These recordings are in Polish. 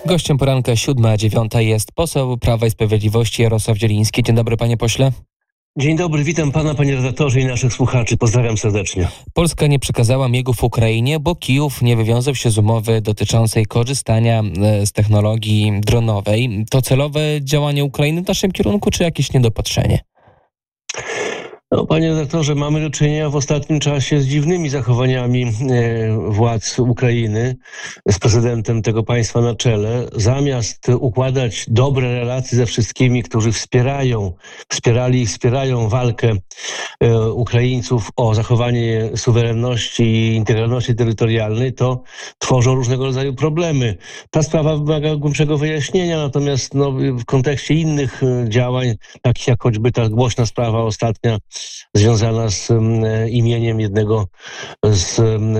Gościem poranka 7:09 jest poseł Prawa i Sprawiedliwości Jarosław Zieliński. Dzień dobry, panie pośle. Dzień dobry, witam pana, panie redaktorze, i naszych słuchaczy. Pozdrawiam serdecznie. Polska nie przekazała MIG-ów Ukrainie, bo Kijów nie wywiązał się z umowy dotyczącej korzystania z technologii dronowej. To celowe działanie Ukrainy w naszym kierunku, czy jakieś niedopatrzenie? No, panie redaktorze, mamy do czynienia w ostatnim czasie z dziwnymi zachowaniami władz Ukrainy, z prezydentem tego państwa na czele. Zamiast układać dobre relacje ze wszystkimi, którzy wspierali i wspierają walkę Ukraińców o zachowanie suwerenności i integralności terytorialnej, to tworzą różnego rodzaju problemy. Ta sprawa wymaga głębszego wyjaśnienia, natomiast w kontekście innych działań, takich jak choćby ta głośna sprawa ostatnia, związana z imieniem jednego z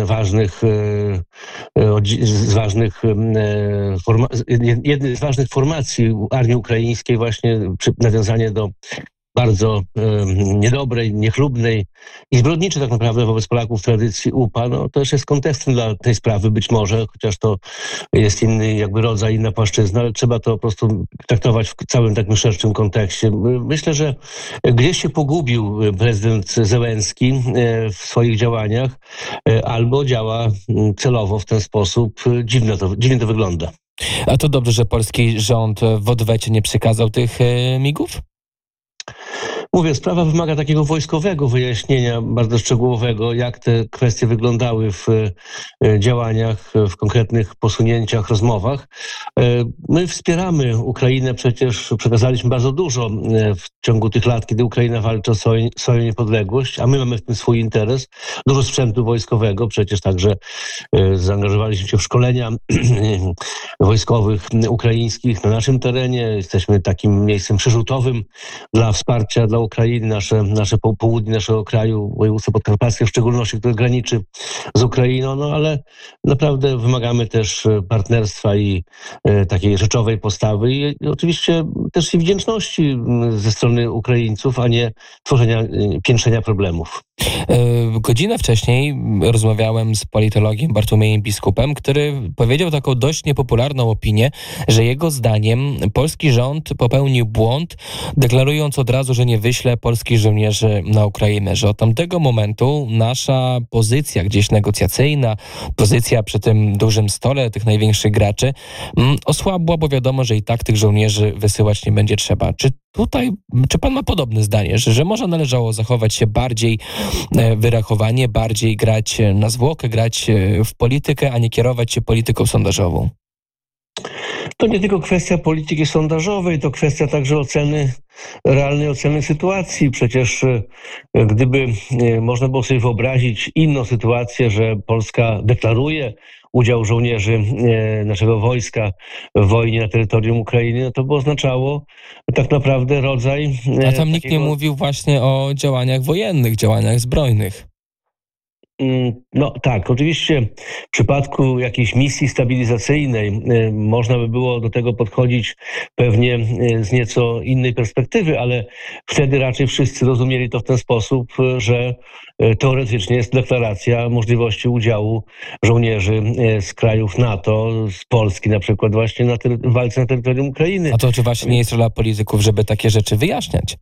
jednej z ważnych formacji armii ukraińskiej, właśnie nawiązanie do bardzo niedobrej, niechlubnej i zbrodniczej tak naprawdę wobec Polaków tradycji UPA, to też jest kontekstem dla tej sprawy być może, chociaż to jest inny jakby rodzaj, inna płaszczyzna, ale trzeba to po prostu traktować w całym takim szerszym kontekście. Myślę, że gdzieś się pogubił prezydent Zełenski w swoich działaniach, albo działa celowo w ten sposób. Dziwnie to wygląda. A to dobrze, że polski rząd w odwecie nie przekazał tych MIG-ów? Mówię, sprawa wymaga takiego wojskowego wyjaśnienia, bardzo szczegółowego, jak te kwestie wyglądały w działaniach, w konkretnych posunięciach, rozmowach. My wspieramy Ukrainę, przecież przekazaliśmy bardzo dużo w ciągu tych lat, kiedy Ukraina walczy o swoją niepodległość, a my mamy w tym swój interes. Dużo sprzętu wojskowego, przecież także zaangażowaliśmy się w szkolenia wojskowych ukraińskich na naszym terenie. Jesteśmy takim miejscem przerzutowym dla wsparcia dla Ukrainy, nasze południe naszego kraju, województwo podkarpackie w szczególności, które graniczy z Ukrainą, ale naprawdę wymagamy też partnerstwa i takiej rzeczowej postawy i oczywiście też i wdzięczności ze strony Ukraińców, a nie piętrzenia problemów. Godzinę wcześniej rozmawiałem z politologiem Bartłomiejem Biskupem, który powiedział taką dość niepopularną opinię, że jego zdaniem polski rząd popełnił błąd, deklarując od razu, że nie wyśle polskich żołnierzy na Ukrainę, że od tamtego momentu nasza pozycja gdzieś negocjacyjna, pozycja przy tym dużym stole tych największych graczy osłabła, bo wiadomo, że i tak tych żołnierzy wysyłać nie będzie trzeba. Czy pan ma podobne zdanie, że może należało zachować się bardziej wyrachowanie, bardziej grać na zwłokę, grać w politykę, a nie kierować się polityką sondażową? To nie tylko kwestia polityki sondażowej, to kwestia także realnej oceny sytuacji. Przecież gdyby można było sobie wyobrazić inną sytuację, że Polska deklaruje udział żołnierzy naszego wojska w wojnie na terytorium Ukrainy, to by oznaczało tak naprawdę rodzaj... A tam nikt nie mówił właśnie o działaniach wojennych, działaniach zbrojnych. No tak, oczywiście w przypadku jakiejś misji stabilizacyjnej można by było do tego podchodzić pewnie z nieco innej perspektywy, ale wtedy raczej wszyscy rozumieli to w ten sposób, że teoretycznie jest deklaracja możliwości udziału żołnierzy z krajów NATO, z Polski na przykład właśnie w walce na terytorium Ukrainy. A to czy właśnie nie jest rola polityków, żeby takie rzeczy wyjaśniać?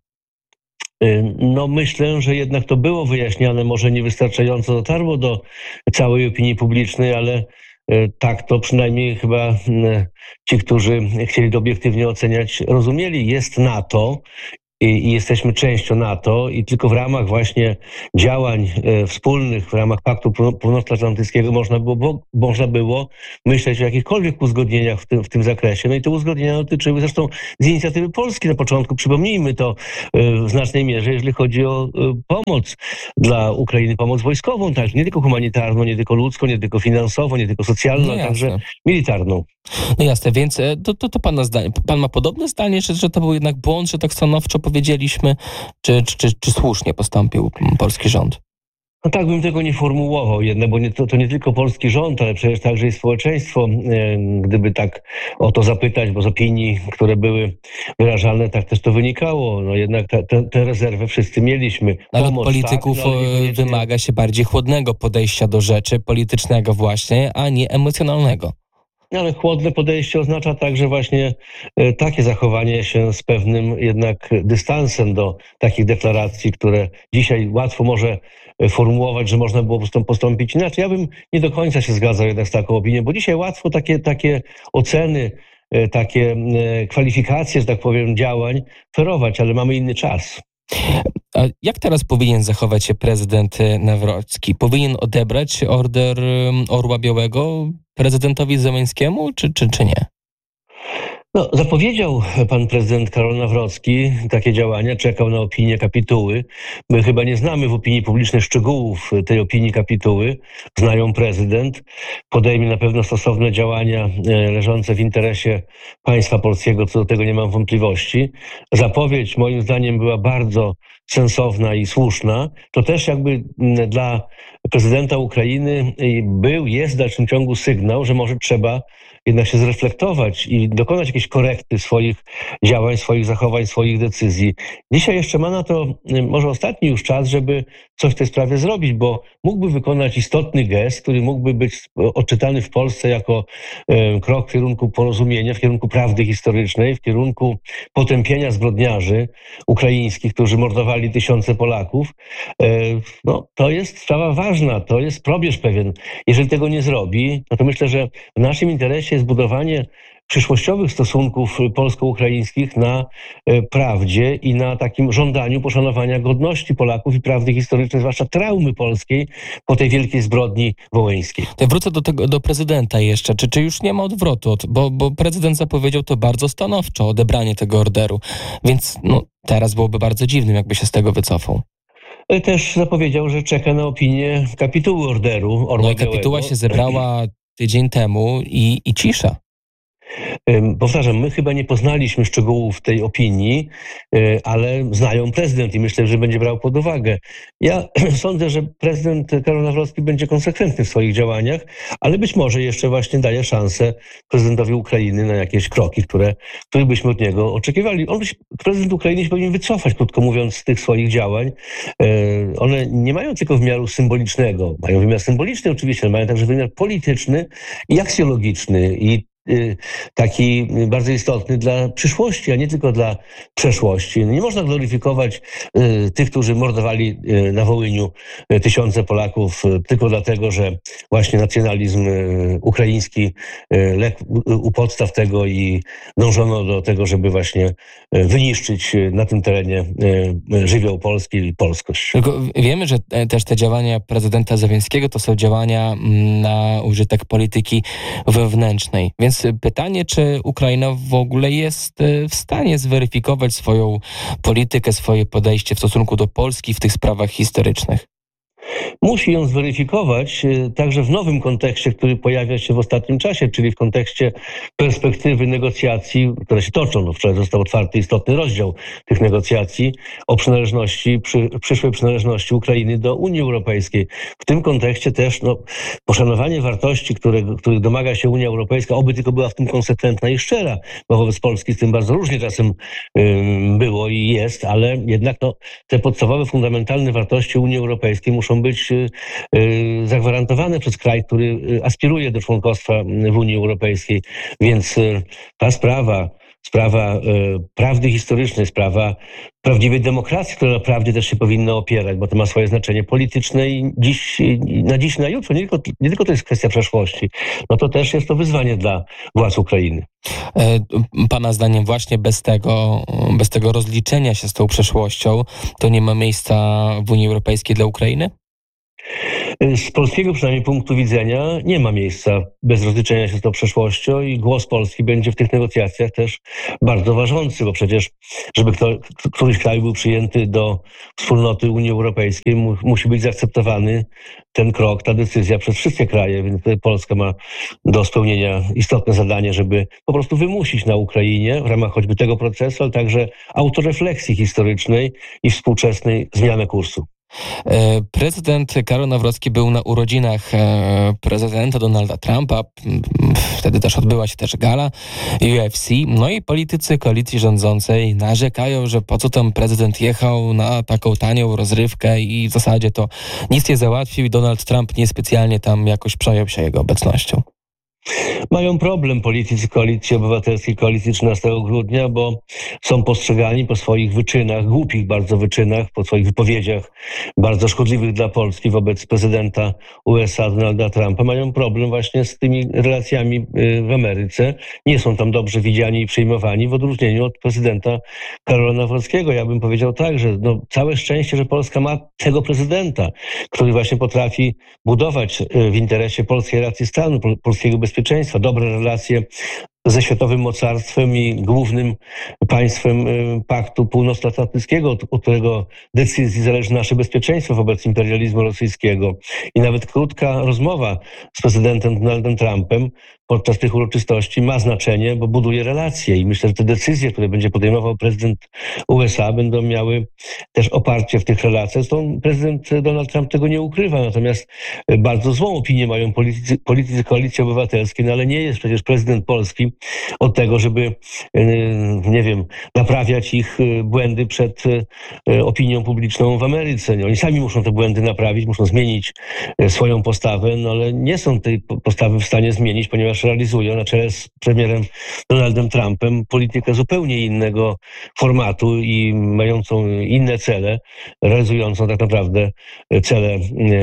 Myślę, że jednak to było wyjaśniane, może niewystarczająco dotarło do całej opinii publicznej, ale tak to przynajmniej chyba ci, którzy chcieli to obiektywnie oceniać, rozumieli. Jest NATO i jesteśmy częścią NATO i tylko w ramach właśnie działań wspólnych, w ramach Paktu Północnoatlantyckiego można było myśleć o jakichkolwiek uzgodnieniach w tym zakresie. No i te uzgodnienia dotyczyły zresztą z inicjatywy Polski na początku. Przypomnijmy to w znacznej mierze, jeżeli chodzi o pomoc dla Ukrainy, pomoc wojskową, tak, nie tylko humanitarną, nie tylko ludzką, nie tylko finansową, nie tylko socjalną, ale także militarną. No jasne, więc to pana zdanie. Pan ma podobne zdanie, że to był jednak błąd, że tak stanowczo powiedzieliśmy, czy słusznie postąpił polski rząd? No tak bym tego nie formułował jednak, bo to nie tylko polski rząd, ale przecież także i społeczeństwo, gdyby tak o to zapytać, bo z opinii, które były wyrażane, tak też to wynikało. No jednak tę rezerwę wszyscy mieliśmy. Ale od polityków wymaga się bardziej chłodnego podejścia do rzeczy, politycznego właśnie, a nie emocjonalnego. ale chłodne podejście oznacza także właśnie takie zachowanie się z pewnym jednak dystansem do takich deklaracji, które dzisiaj łatwo może formułować, że można było postąpić inaczej. Ja bym nie do końca się zgadzał jednak z taką opinią, bo dzisiaj łatwo takie oceny, takie kwalifikacje, że tak powiem, działań ferować, ale mamy inny czas. A jak teraz powinien zachować się prezydent Nawrocki? Powinien odebrać order Orła Białego prezydentowi Zełenskiemu, czy nie? No, zapowiedział pan prezydent Karol Nawrocki takie działania, czekał na opinię kapituły. My chyba nie znamy w opinii publicznej szczegółów tej opinii kapituły. Znają prezydent. Podejmie na pewno stosowne działania leżące w interesie państwa polskiego, co do tego nie mam wątpliwości. Zapowiedź moim zdaniem była bardzo sensowna i słuszna. To też jakby dla prezydenta Ukrainy jest w dalszym ciągu sygnał, że może trzeba jednak się zreflektować i dokonać jakiejś korekty swoich działań, swoich zachowań, swoich decyzji. Dzisiaj jeszcze ma na to może ostatni już czas, żeby coś w tej sprawie zrobić, bo mógłby wykonać istotny gest, który mógłby być odczytany w Polsce jako krok w kierunku porozumienia, w kierunku prawdy historycznej, w kierunku potępienia zbrodniarzy ukraińskich, którzy mordowali tysiące Polaków. No, to jest sprawa ważna, to jest probierz pewien. Jeżeli tego nie zrobi, no to myślę, że w naszym interesie jest budowanie przyszłościowych stosunków polsko-ukraińskich na prawdzie i na takim żądaniu poszanowania godności Polaków i prawdy historycznej, zwłaszcza traumy polskiej po tej wielkiej zbrodni wołyńskiej. Ja wrócę do prezydenta jeszcze. Czy już nie ma odwrotu? Bo prezydent zapowiedział to bardzo stanowczo, odebranie tego orderu. Więc teraz byłoby bardzo dziwnym, jakby się z tego wycofał. Też zapowiedział, że czeka na opinię kapituły orderu Orła Białego. Kapituła się zebrała tydzień temu i cisza. Powtarzam, my chyba nie poznaliśmy szczegółów tej opinii, ale znają prezydent i myślę, że będzie brał pod uwagę. Ja sądzę, że prezydent Karol Nawrocki będzie konsekwentny w swoich działaniach, ale być może jeszcze właśnie daje szansę prezydentowi Ukrainy na jakieś kroki, których byśmy od niego oczekiwali. Prezydent Ukrainy się powinien wycofać, krótko mówiąc, z tych swoich działań. One nie mają tylko wymiaru symbolicznego. Mają wymiar symboliczny oczywiście, ale mają także wymiar polityczny i aksjologiczny i taki bardzo istotny dla przyszłości, a nie tylko dla przeszłości. Nie można gloryfikować tych, którzy mordowali na Wołyniu tysiące Polaków tylko dlatego, że właśnie nacjonalizm ukraiński legł u podstaw tego i dążono do tego, żeby właśnie wyniszczyć na tym terenie żywioł polski i polskość. Tylko wiemy, że też te działania prezydenta Zełenskiego to są działania na użytek polityki wewnętrznej. Więc pytanie, czy Ukraina w ogóle jest w stanie zweryfikować swoją politykę, swoje podejście w stosunku do Polski w tych sprawach historycznych? Musi ją zweryfikować także w nowym kontekście, który pojawia się w ostatnim czasie, czyli w kontekście perspektywy negocjacji, które się toczą. Wczoraj został otwarty istotny rozdział tych negocjacji o przyszłej przynależności Ukrainy do Unii Europejskiej. W tym kontekście też poszanowanie wartości, których domaga się Unia Europejska, oby tylko była w tym konsekwentna i szczera, bo wobec Polski z tym bardzo różnie czasem było i jest, ale jednak te podstawowe, fundamentalne wartości Unii Europejskiej muszą być zagwarantowane przez kraj, który aspiruje do członkostwa w Unii Europejskiej. Więc ta sprawa prawdy historycznej, sprawa prawdziwej demokracji, która naprawdę też się powinna opierać, bo to ma swoje znaczenie polityczne i na jutro. Nie tylko to jest kwestia przeszłości. To też jest to wyzwanie dla władz Ukrainy. Pana zdaniem właśnie bez tego rozliczenia się z tą przeszłością, to nie ma miejsca w Unii Europejskiej dla Ukrainy? Z polskiego przynajmniej punktu widzenia nie ma miejsca bez rozliczenia się z tą przeszłością i głos Polski będzie w tych negocjacjach też bardzo ważący, bo przecież, żeby któryś kraj był przyjęty do wspólnoty Unii Europejskiej, musi być zaakceptowany ten krok, ta decyzja przez wszystkie kraje, więc tutaj Polska ma do spełnienia istotne zadanie, żeby po prostu wymusić na Ukrainie w ramach choćby tego procesu, ale także autorefleksji historycznej i współczesnej zmianę kursu. Prezydent Karol Nawrocki był na urodzinach prezydenta Donalda Trumpa. Wtedy też odbyła się gala UFC. I politycy koalicji rządzącej narzekają, że po co tam prezydent jechał na taką tanią rozrywkę i w zasadzie to nic nie załatwił i Donald Trump niespecjalnie tam jakoś przejął się jego obecnością. Mają problem politycy Koalicji Obywatelskiej, Koalicji 13 grudnia, bo są postrzegani po swoich wyczynach, głupich bardzo wyczynach, po swoich wypowiedziach bardzo szkodliwych dla Polski wobec prezydenta USA Donalda Trumpa. Mają problem właśnie z tymi relacjami w Ameryce. Nie są tam dobrze widziani i przyjmowani, w odróżnieniu od prezydenta Karola Nawrockiego. Ja bym powiedział tak, że całe szczęście, że Polska ma tego prezydenta, który właśnie potrafi budować w interesie polskiej racji stanu, polskiego bezpieczeństwa, dobre relacje ze światowym mocarstwem i głównym państwem Paktu Północnoatlantyckiego, od którego decyzji zależy nasze bezpieczeństwo wobec imperializmu rosyjskiego. I nawet krótka rozmowa z prezydentem Donaldem Trumpem podczas tych uroczystości ma znaczenie, bo buduje relacje i myślę, że te decyzje, które będzie podejmował prezydent USA, będą miały też oparcie w tych relacjach. Zresztą prezydent Donald Trump tego nie ukrywa, natomiast bardzo złą opinię mają politycy Koalicji Obywatelskiej, ale nie jest przecież prezydent Polski od tego, żeby, nie wiem, naprawiać ich błędy przed opinią publiczną w Ameryce. Oni sami muszą te błędy naprawić, muszą zmienić swoją postawę, ale nie są tej postawy w stanie zmienić, ponieważ realizują na czele z premierem Donaldem Trumpem politykę zupełnie innego formatu i mającą inne cele, realizującą tak naprawdę cele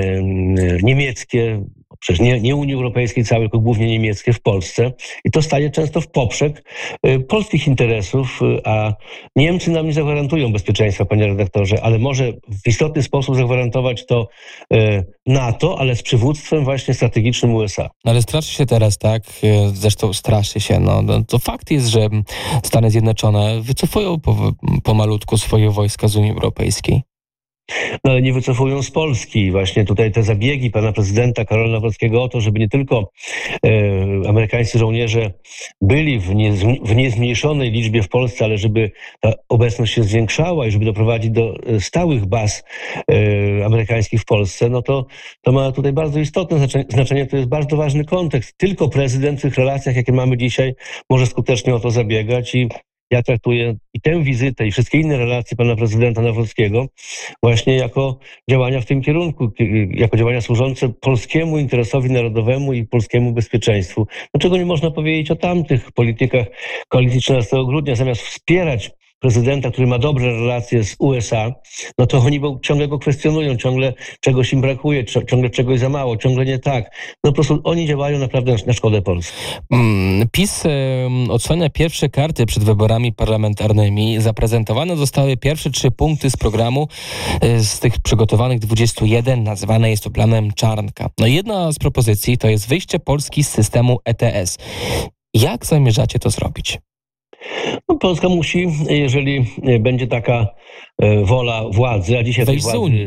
niemieckie, przecież nie Unii Europejskiej całej, tylko głównie niemieckie w Polsce. I to staje często w poprzek polskich interesów, a Niemcy nam nie zagwarantują bezpieczeństwa, panie redaktorze, ale może w istotny sposób zagwarantować to NATO, ale z przywództwem właśnie strategicznym USA. Ale straszy się teraz, tak? Zresztą straszy się. To fakt jest, że Stany Zjednoczone wycofują pomalutku swoje wojska z Unii Europejskiej. Ale nie wycofują z Polski. Właśnie tutaj te zabiegi pana prezydenta Karola Nawrockiego o to, żeby nie tylko amerykańscy żołnierze byli w niezmniejszonej liczbie w Polsce, ale żeby ta obecność się zwiększała i żeby doprowadzić do stałych baz amerykańskich w Polsce, to ma tutaj bardzo istotne znaczenie. To jest bardzo ważny kontekst. Tylko prezydent w tych relacjach, jakie mamy dzisiaj, może skutecznie o to zabiegać i ja traktuję i tę wizytę, i wszystkie inne relacje pana prezydenta Nawrockiego właśnie jako działania w tym kierunku, jako działania służące polskiemu interesowi narodowemu i polskiemu bezpieczeństwu. Dlaczego nie można powiedzieć o tamtych politykach Koalicji 13 grudnia, zamiast wspierać prezydenta, który ma dobre relacje z USA, to oni ciągle go kwestionują, ciągle czegoś im brakuje, ciągle czegoś za mało, ciągle nie tak. Po prostu oni działają naprawdę na szkodę Polski. PiS odsłania pierwsze karty przed wyborami parlamentarnymi. Zaprezentowane zostały pierwsze 3 punkty z programu. Z tych przygotowanych 21 nazywane jest to planem Czarnka. Jedna z propozycji to jest wyjście Polski z systemu ETS. Jak zamierzacie to zrobić? Polska musi, jeżeli będzie taka wola władzy, a dzisiaj wejść z Unii.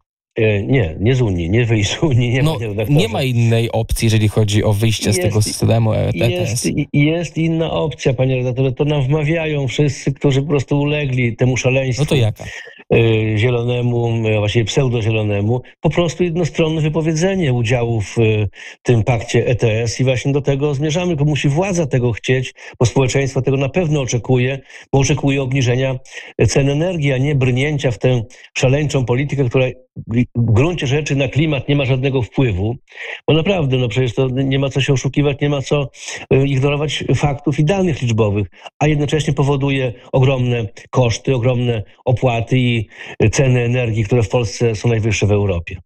Nie z Unii, nie wyjść z Unii. Nie ma innej opcji, jeżeli chodzi o wyjście z tego systemu ETS. Jest inna opcja, panie redaktorze. To nam wmawiają wszyscy, którzy po prostu ulegli temu szaleństwu. To jaka? Zielonemu, właściwie pseudozielonemu, po prostu jednostronne wypowiedzenie udziału w tym pakcie ETS i właśnie do tego zmierzamy, bo musi władza tego chcieć, bo społeczeństwo tego na pewno oczekuje, bo oczekuje obniżenia cen energii, a nie brnięcia w tę szaleńczą politykę, która w gruncie rzeczy na klimat nie ma żadnego wpływu, bo naprawdę, przecież to nie ma co się oszukiwać, nie ma co ignorować faktów i danych liczbowych, a jednocześnie powoduje ogromne koszty, ogromne opłaty i ceny energii, które w Polsce są najwyższe w Europie.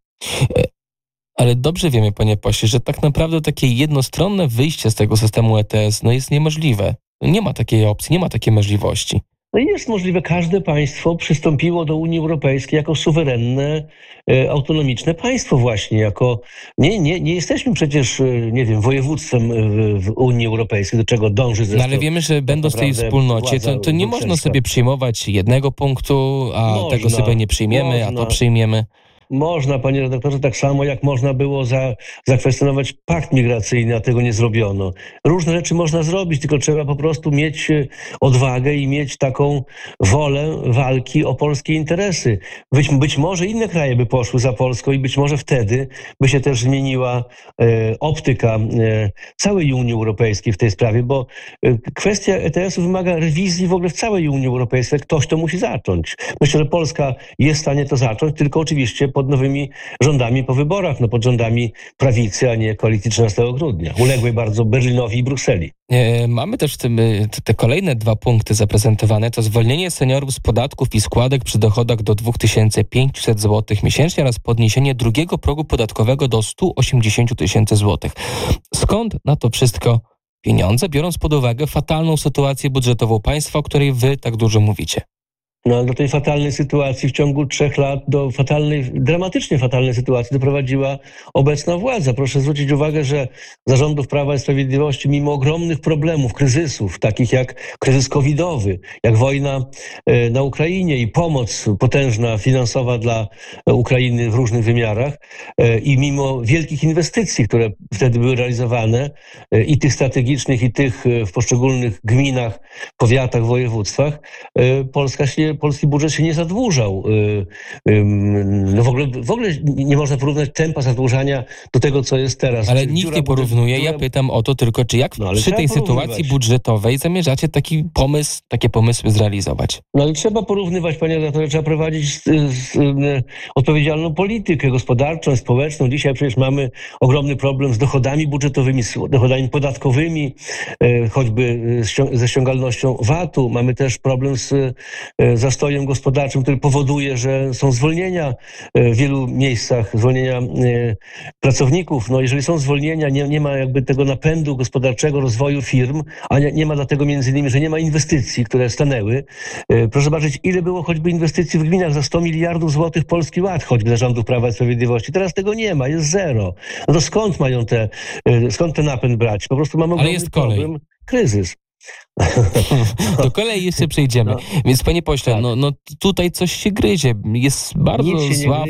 Ale dobrze wiemy, panie pośle, że tak naprawdę takie jednostronne wyjście z tego systemu ETS jest niemożliwe. Nie ma takiej opcji, nie ma takiej możliwości. Jest możliwe, każde państwo przystąpiło do Unii Europejskiej jako suwerenne, autonomiczne państwo właśnie, jako nie jesteśmy przecież, nie wiem, województwem w Unii Europejskiej, do czego dąży zresztą. Ale wiemy, że będąc w tej wspólnocie, to nie można sobie przyjmować jednego punktu, a tego sobie nie przyjmiemy, a to przyjmiemy. Można, panie redaktorze, tak samo jak można było zakwestionować pakt migracyjny, a tego nie zrobiono. Różne rzeczy można zrobić, tylko trzeba po prostu mieć odwagę i mieć taką wolę walki o polskie interesy. Być może inne kraje by poszły za Polską i być może wtedy by się też zmieniła optyka całej Unii Europejskiej w tej sprawie, bo kwestia ETS-u wymaga rewizji w ogóle w całej Unii Europejskiej. Ktoś to musi zacząć. Myślę, że Polska jest w stanie to zacząć, tylko oczywiście pod pod nowymi rządami po wyborach, pod rządami prawicy, a nie koalicji 13 grudnia, uległej bardzo Berlinowi i Brukseli. Mamy też w tym te kolejne 2 punkty zaprezentowane. To zwolnienie seniorów z podatków i składek przy dochodach do 2500 zł miesięcznie oraz podniesienie drugiego progu podatkowego do 180 000 zł. Skąd na to wszystko pieniądze, biorąc pod uwagę fatalną sytuację budżetową państwa, o której wy tak dużo mówicie? Do tej fatalnej sytuacji w ciągu 3 lat, do dramatycznie fatalnej sytuacji doprowadziła obecna władza. Proszę zwrócić uwagę, że za rządów Prawa i Sprawiedliwości, mimo ogromnych problemów, kryzysów, takich jak kryzys covidowy, jak wojna na Ukrainie i pomoc potężna finansowa dla Ukrainy w różnych wymiarach, i mimo wielkich inwestycji, które wtedy były realizowane, i tych strategicznych, i tych w poszczególnych gminach, powiatach, województwach, polski budżet się nie zadłużał. W ogóle nie można porównać tempa zadłużania do tego, co jest teraz. Ale nikt nie porównuje. Ja pytam o to tylko, czy jak przy tej sytuacji budżetowej zamierzacie takie pomysły zrealizować? Ale trzeba porównywać, panie redaktorze, trzeba prowadzić odpowiedzialną politykę gospodarczą, społeczną. Dzisiaj przecież mamy ogromny problem z dochodami budżetowymi, z dochodami podatkowymi, choćby ze ściągalnością VAT-u. Mamy też problem z zastojem gospodarczym, który powoduje, że są zwolnienia w wielu miejscach, zwolnienia pracowników. Jeżeli są zwolnienia, nie ma jakby tego napędu gospodarczego, rozwoju firm, a nie ma dlatego między innymi, że nie ma inwestycji, które stanęły. Proszę zobaczyć, ile było choćby inwestycji w gminach za 100 miliardów złotych Polski Ład, choćby za rządów Prawa i Sprawiedliwości. Teraz tego nie ma, jest zero. To skąd ten napęd brać? Po prostu mamy ogromny problem, kryzys. Do kolei jeszcze przejdziemy. Więc panie pośle, tutaj coś się gryzie. Jest bardzo zła,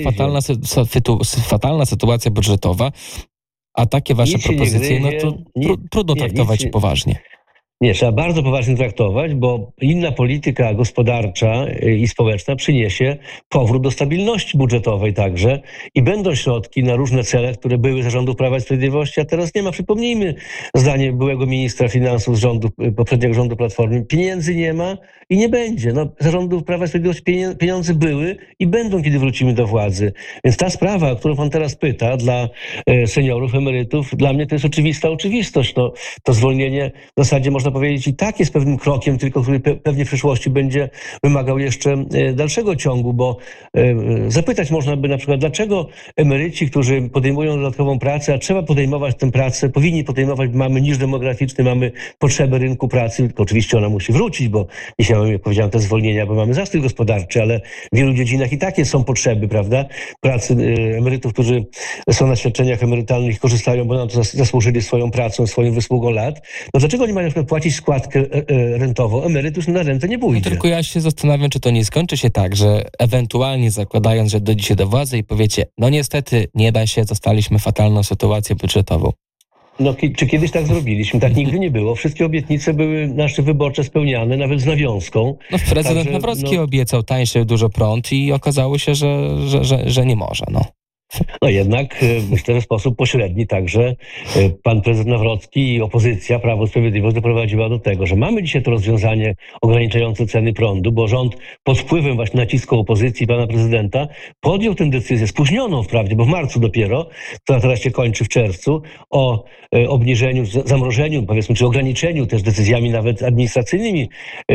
fatalna sytuacja budżetowa, a takie wasze propozycje, trudno traktować poważnie. Nie, trzeba bardzo poważnie traktować, bo inna polityka gospodarcza i społeczna przyniesie powrót do stabilności budżetowej także i będą środki na różne cele, które były za rządów Prawa i Sprawiedliwości, a teraz nie ma. Przypomnijmy zdanie byłego ministra finansów z poprzedniego rządu Platformy. Pieniędzy nie ma i nie będzie. Za rządów Prawa i Sprawiedliwości pieniądze były i będą, kiedy wrócimy do władzy. Więc ta sprawa, o którą pan teraz pyta, dla seniorów, emerytów, dla mnie to jest oczywista oczywistość. To zwolnienie w zasadzie można powiedzieć i tak jest pewnym krokiem, tylko który pewnie w przyszłości będzie wymagał jeszcze dalszego ciągu, bo zapytać można by na przykład, dlaczego emeryci, którzy podejmują dodatkową pracę, a trzeba podejmować tę pracę, powinni podejmować, mamy niż demograficzny, mamy potrzebę rynku pracy, tylko oczywiście ona musi wrócić, bo dzisiaj mamy, jak powiedziałem, te zwolnienia, bo mamy zastój gospodarczy, ale w wielu dziedzinach i takie są potrzeby, prawda, pracy emerytów, którzy są na świadczeniach emerytalnych i korzystają, bo na to zasłużyli swoją pracą, swoją wysługą lat. Dlaczego nie mają na przykład płacić składkę rentową? Emeryt już na rentę nie pójdzie. Tylko ja się zastanawiam, czy to nie skończy się tak, że ewentualnie zakładając, że dojdziecie do władzy i powiecie, niestety nie da się, zostaliśmy fatalną sytuację budżetową. Czy kiedyś tak zrobiliśmy? Tak nigdy nie było. Wszystkie obietnice były nasze wyborcze spełniane, nawet z nawiązką. Prezydent Nawrocki obiecał tańszy dużo prąd i okazało się, że nie może. Jednak myślę, że w sposób pośredni także pan prezydent Nawrocki i opozycja, Prawo i Sprawiedliwość doprowadziła do tego, że mamy dzisiaj to rozwiązanie ograniczające ceny prądu, bo rząd pod wpływem właśnie nacisku opozycji pana prezydenta podjął tę decyzję, spóźnioną wprawdzie, bo w marcu dopiero, która teraz się kończy w czerwcu, o obniżeniu, zamrożeniu, powiedzmy, czy ograniczeniu też decyzjami nawet administracyjnymi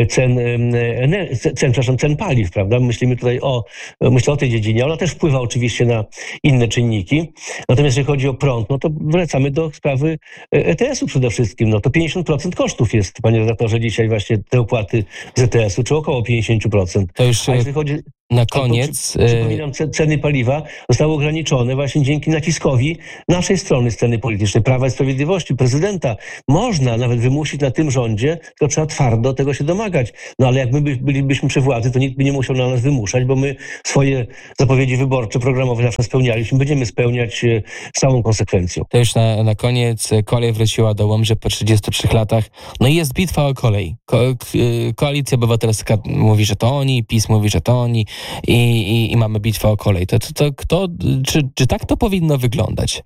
cen paliw, prawda? Myślę o tej dziedzinie. Ona też wpływa oczywiście na inne czynniki. Natomiast jeżeli chodzi o prąd, to wracamy do sprawy ETS-u przede wszystkim. To 50% kosztów jest, panie redaktorze, dzisiaj właśnie te opłaty z ETS-u, czy około 50%. To już na koniec... Przypominam, ceny paliwa zostały ograniczone właśnie dzięki naciskowi naszej strony sceny politycznej, Prawa i Sprawiedliwości, prezydenta. Można nawet wymusić na tym rządzie, tylko trzeba twardo tego się domagać. Ale jak my bylibyśmy przy władzy, to nikt by nie musiał na nas wymuszać, bo my swoje zapowiedzi wyborcze, programowe zawsze spełnialiśmy. Będziemy spełniać z całą konsekwencją. To już na koniec. Kolej wróciła do Łomży po 33 latach. I jest bitwa o kolej. Koalicja Obywatelska mówi, że to oni, PiS mówi, że to oni i mamy bitwę o kolej. Czy tak to powinno wyglądać?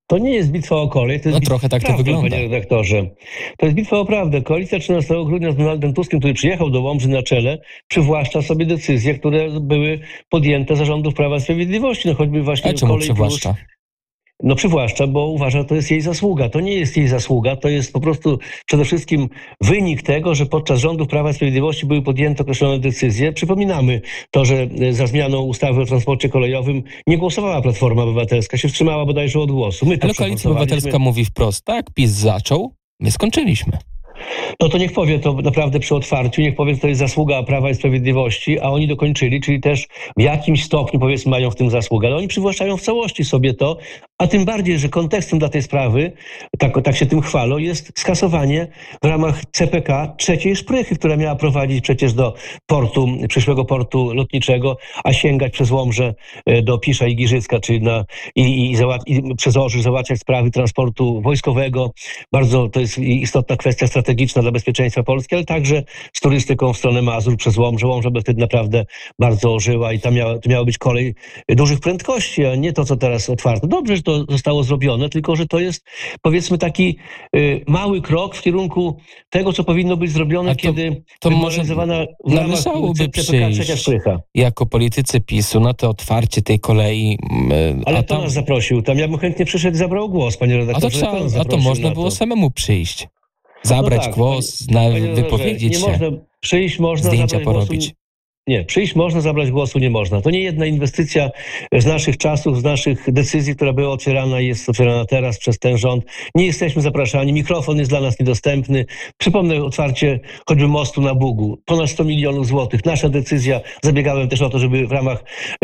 To nie jest bitwa o kolej, to jest bitwa trochę tak o prawdę, to wygląda. panie redaktorze. To jest bitwa o prawdę. Koalicja 13 grudnia z Donaldem Tuskiem, który przyjechał do Łomży na czele, przywłaszcza sobie decyzje, które były podjęte za rządów Prawa i Sprawiedliwości. No choćby właśnie A czemu Kolej przywłaszcza? Plus. No przywłaszcza, bo uważa, że to jest jej zasługa. To nie jest jej zasługa, to jest po prostu przede wszystkim wynik tego, że podczas rządów Prawa i Sprawiedliwości były podjęte określone decyzje. Przypominamy to, że za zmianą ustawy o transporcie kolejowym nie głosowała Platforma Obywatelska, się wstrzymała bodajże od głosu. My to Ale Koalicja Obywatelska mówi wprost, tak, PiS zaczął, my skończyliśmy. No to niech powie to naprawdę przy otwarciu, niech powie, że to jest zasługa Prawa i Sprawiedliwości, a oni dokończyli, czyli też w jakimś stopniu, powiedzmy, mają w tym zasługę, ale oni przywłaszczają w całości sobie to, a tym bardziej, że kontekstem dla tej sprawy, tak się tym chwalą, jest skasowanie w ramach CPK trzeciej szprychy, która miała prowadzić przecież do przyszłego portu lotniczego, a sięgać przez Łomżę do Pisza i Giżycka, czyli i przez Orzysz załatwiać sprawy transportu wojskowego. Bardzo to jest istotna kwestia strategiczna dla bezpieczeństwa Polski, ale także z turystyką w stronę Mazur przez Łomżę. Łomża by wtedy naprawdę bardzo ożyła i to miała być kolej dużych prędkości, a nie to, co teraz otwarto. Dobrze, że to zostało zrobione, tylko że to jest, powiedzmy, taki mały krok w kierunku tego, co powinno być zrobione, kiedy to może realizowana w ramach należałoby CPK trzecia szprycha. jako politycy PiS-u na to otwarcie tej kolei. Ale kto nas zaprosił? Tam ja bym chętnie przyszedł i zabrał głos, panie redaktorze. A to można było samemu przyjść. Zabrać głos, wypowiedzieć się, zdjęcia porobić. Nie, przyjść można, zabrać głosu nie można. To nie jedna inwestycja z naszych czasów, z naszych decyzji, która była otwierana i jest otwierana teraz przez ten rząd. Nie jesteśmy zapraszani, mikrofon jest dla nas niedostępny. Przypomnę otwarcie choćby mostu na Bugu. Ponad 100 milionów złotych. Nasza decyzja, zabiegałem też o to, żeby w ramach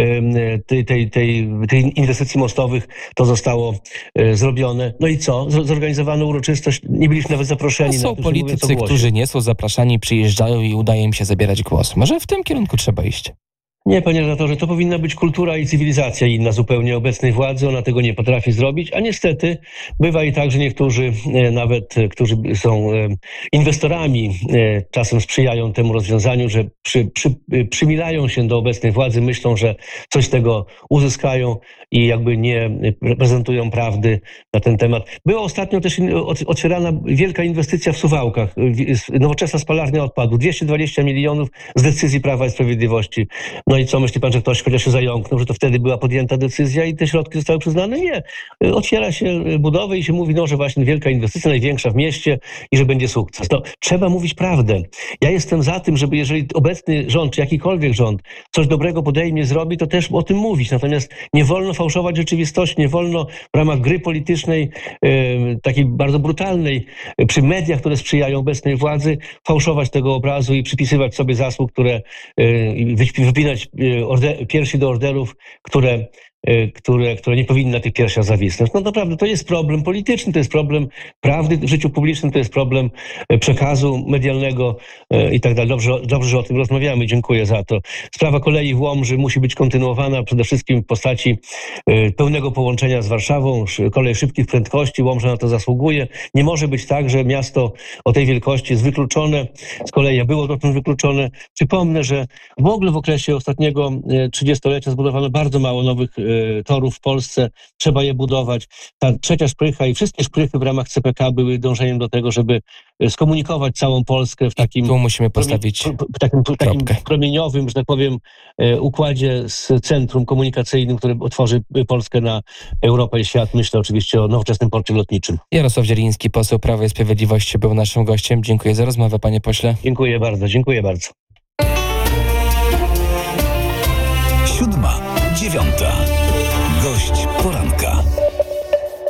tej inwestycji mostowych to zostało zrobione. No i co? Zorganizowano uroczystość, nie byliśmy nawet zaproszeni. Są politycy, którzy nie są zapraszani, przyjeżdżają i udaje im się zabierać głos. Może w tym kierunku trzeba iść. Nie, panie redaktorze, to powinna być kultura i cywilizacja inna zupełnie obecnej władzy. Ona tego nie potrafi zrobić, a niestety bywa i tak, że niektórzy nawet, którzy są inwestorami, czasem sprzyjają temu rozwiązaniu, że przymilają się do obecnej władzy, myślą, że coś z tego uzyskają i jakby nie prezentują prawdy na ten temat. Była ostatnio też otwierana wielka inwestycja w Suwałkach, nowoczesna spalarnia odpadów, 220 milionów z decyzji Prawa i Sprawiedliwości. No i co, myśli pan, że ktoś chociaż się zająknął, że to wtedy była podjęta decyzja i te środki zostały przyznane? Nie. Otwiera się budowę i się mówi, no, że właśnie wielka inwestycja, największa w mieście i że będzie sukces. To trzeba mówić prawdę. Ja jestem za tym, żeby jeżeli obecny rząd, czy jakikolwiek rząd coś dobrego podejmie, zrobi, to też o tym mówić. Natomiast nie wolno fałszować rzeczywistości, nie wolno w ramach gry politycznej, takiej bardzo brutalnej, przy mediach, które sprzyjają obecnej władzy, fałszować tego obrazu i przypisywać sobie zasług, które wypinać piersi do orderów, które nie powinny na tych piersiach zawisnąć. No naprawdę, to jest problem polityczny, to jest problem prawdy w życiu publicznym, to jest problem przekazu medialnego i tak dalej. Dobrze, że o tym rozmawiamy. Dziękuję za to. Sprawa kolei w Łomży musi być kontynuowana przede wszystkim w postaci pełnego połączenia z Warszawą, kolej szybkich prędkości. Łomża na to zasługuje. Nie może być tak, że miasto o tej wielkości jest wykluczone z kolei, było dotąd wykluczone. Przypomnę, że w ogóle w okresie ostatniego 30-lecia zbudowano bardzo mało nowych torów w Polsce. Trzeba je budować. Ta trzecia szprycha i wszystkie szprychy w ramach CPK były dążeniem do tego, żeby skomunikować całą Polskę w takim, tu musimy postawić takim promieniowym, że tak powiem, układzie z centrum komunikacyjnym, który otworzy Polskę na Europę i świat. Myślę oczywiście o nowoczesnym porcie lotniczym. Jarosław Zieliński, poseł Prawa i Sprawiedliwości, był naszym gościem. Dziękuję za rozmowę, panie pośle. Dziękuję bardzo. 7:09.